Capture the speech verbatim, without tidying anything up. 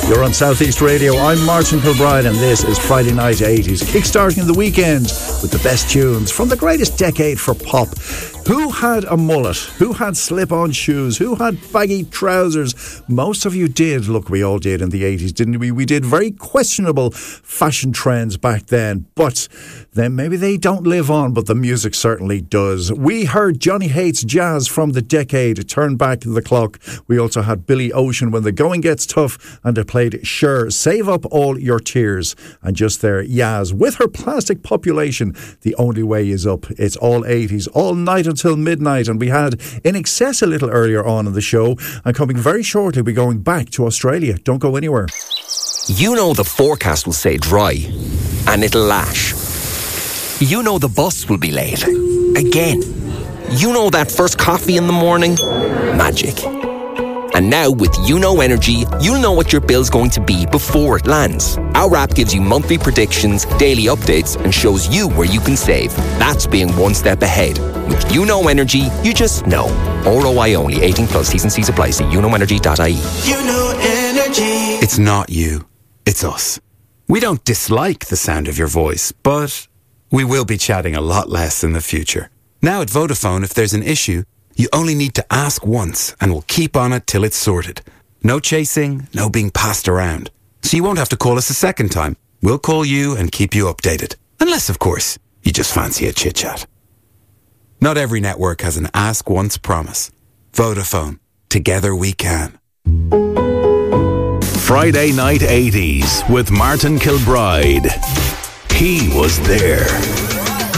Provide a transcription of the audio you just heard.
You're on Southeast Radio. I'm Martin Kilbride, and this is Friday Night eighties, kickstarting the weekend with the best tunes from the greatest decade for pop. Who had a mullet? Who had slip-on shoes? Who had baggy trousers? Most of you did. Look, we all did in the eighties, didn't we? We did very questionable fashion trends back then, but then maybe they don't live on, but the music certainly does. We heard Johnny Hates Jazz from the decade, Turn Back the Clock. We also had Billy Ocean, When the Going Gets Tough, and they played Sure, Save Up All Your Tears. And just there, Yaz, with her plastic population, The Only Way Is Up. It's all eighties, all night until midnight. And we had In Excess a little earlier on in the show, and coming very shortly, we're going back to Australia. Don't go anywhere. You know the forecast will say dry, and it'll lash. You know the bus will be late. Again. You know that first coffee in the morning? Magic. And now with Uno Energy, you'll know what your bill's going to be before it lands. Our app gives you monthly predictions, daily updates, and shows you where you can save. That's being one step ahead. With Uno Energy, you just know. R O I only. eighteen plus. T's and C's apply. See uno energy dot I E. Uno Energy. It's not you. It's us. We don't dislike the sound of your voice, but we will be chatting a lot less in the future. Now at Vodafone, if there's an issue, you only need to ask once and we'll keep on it till it's sorted. No chasing, no being passed around. So you won't have to call us a second time. We'll call you and keep you updated. Unless, of course, you just fancy a chit-chat. Not every network has an ask once promise. Vodafone. Together we can. Friday Night eighties with Martin Kilbride. He was there.